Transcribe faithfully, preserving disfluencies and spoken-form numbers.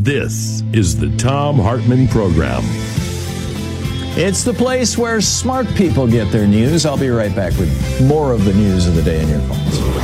This is the Thom Hartmann Program. It's the place where smart people get their news. I'll be right back with more of the news of the day in your phones.